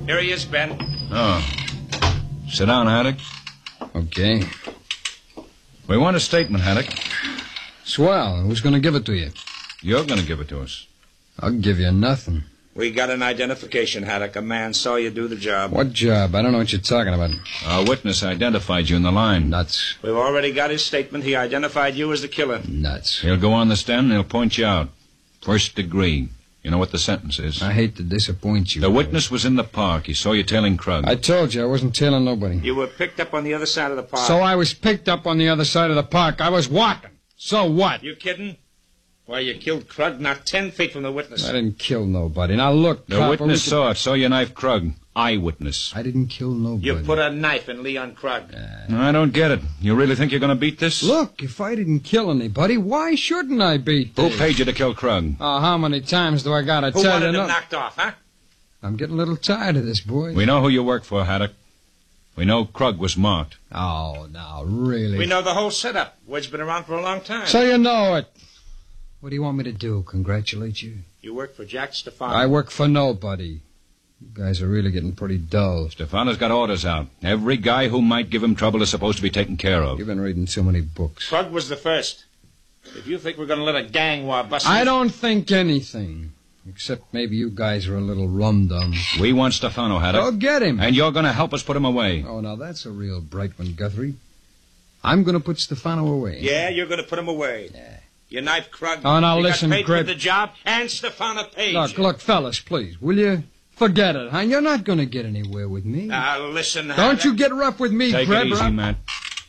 Here he is, Ben. Oh. Sit down, Haddock. Okay. We want a statement, Haddock. Swell. Who's going to give it to you? You're going to give it to us. I'll give you nothing. We got an identification, Haddock. A man saw you do the job. What job? I don't know what you're talking about. Our witness identified you in the line. Nuts. We've already got his statement. He identified you as the killer. Nuts. He'll go on the stand and he'll point you out. First degree. You know what the sentence is? I hate to disappoint you. The witness was in the park. He saw you tailing Krug. I told you I wasn't tailing nobody. You were picked up on the other side of the park. So I was picked up on the other side of the park. I was walking. So what? You kidding? Why, you killed Krug not 10 feet from the witness. I didn't kill nobody. Now look, The copper, witness saw it. Saw you knife Krug. Eyewitness. I didn't kill nobody. You put a knife in Leon Krug. I don't get it. You really think you're going to beat this? Look, if I didn't kill anybody, why shouldn't I beat Who this? paid you to kill Krug? Oh, how many times do I gotta Who tell wanted you? him knocked off, huh? I'm getting a little tired of this, boy. We know who you work for, Haddock. We know Krug was marked. Oh, now, really? We know the whole setup. Word's been around for a long time. So you know it. What do you want me to do, congratulate you? You work for Jack Stefano. I work for nobody. You guys are really getting pretty dull. Stefano's got orders out. Every guy who might give him trouble is supposed to be taken care of. You've been reading too many books. Krug was the first. If you think we're going to let a gang war bust... I don't think anything. Except maybe you guys are a little rum-dum. We want Stefano, Haddock. Go get him. And you're going to help us put him away. Oh, now that's a real bright one, Guthrie. I'm going to put Stefano away. Yeah, you're going to put him away. Yeah. You knifed Krug. Oh, now you listen, got paid Grip. for the job, and Stefano paid you. Look, fellas, please, will you? Forget it, huh? You're not going to get anywhere with me. Now, listen, Don't Haddock. you get rough with me, Take Greb. it easy, Matt.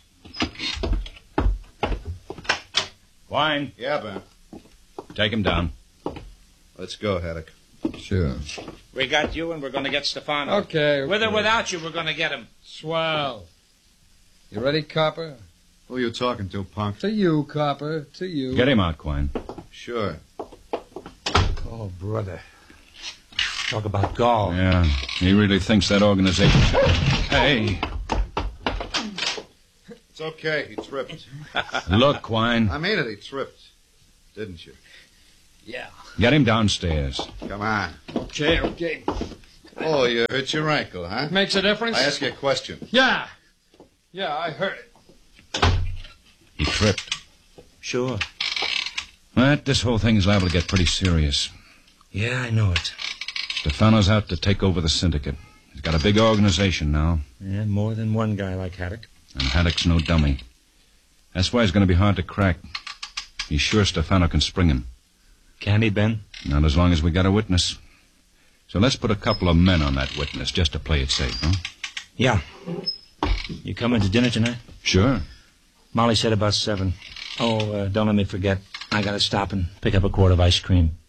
Wine. Yeah, Ben. Take him down. Let's go, Haddock. Sure. We got you, and we're going to get Stefano. Okay. With or without you, we're going to get him. Swell. You ready, Copper? Who are you talking to, punk? To you, Copper. To you. Get him out, Quine. Sure. Oh, brother. Talk about gall. Yeah, he really thinks that organization... Hey, It's okay. He tripped. look, Quine. I mean it. He tripped. Didn't you? Yeah. Get him downstairs. Come on. Okay. Oh, you hurt your ankle, huh? Makes a difference? I ask you a question. Yeah. Yeah, I heard it. He tripped. Sure. Matt, this whole thing is liable to get pretty serious. Yeah, I know it. Stefano's out to take over the syndicate. He's got a big organization now. Yeah, more than one guy like Haddock. And Haddock's no dummy. That's why it's going to be hard to crack. He's sure Stefano can spring him. Can he, Ben? Not as long as we got a witness. So let's put a couple of men on that witness just to play it safe, huh? Yeah. You coming to dinner tonight? Sure. Molly said about 7. Oh, don't let me forget. I got to stop and pick up a quart of ice cream.